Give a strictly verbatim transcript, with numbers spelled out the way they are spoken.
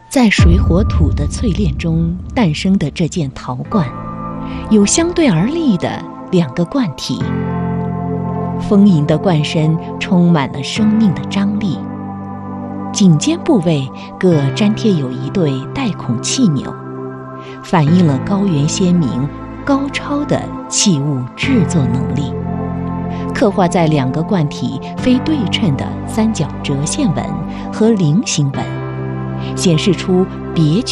在水火土的淬炼中诞生的这件陶罐，有相对而立的两个罐体。丰盈的罐身充满了生命的张力，颈肩部位各粘贴有一对带孔气钮，反映了高原先民高超的器物制作能力。刻画在两个罐体非对称的三角折线纹和菱形纹，显示出别具